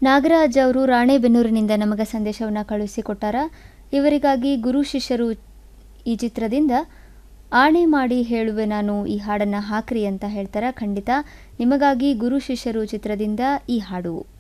ನಾಗರಾಜ್ ಅವರು ರಾಣೆಬೆನ್ನೂರಿನಿಂದ ನಮಗೆ ಸಂದೇಶವನ್ನು ಕಳುಹಿಸಿಕೊಟ್ಟಾರ. ಇವರಿಗಾಗಿ ಗುರು ಶಿಷ್ಯರು ಈ ಚಿತ್ರದಿಂದ ಆಣೆ ಮಾಡಿ ಹೇಳುವೆ ನಾನು ಈ ಹಾಡನ್ನು ಹಾಕ್ರಿ ಅಂತ ಹೇಳ್ತಾರೆ. ಖಂಡಿತ ನಿಮಗಾಗಿ ಗುರು ಶಿಷ್ಯರು ಚಿತ್ರದಿಂದ ಈ ಹಾಡು.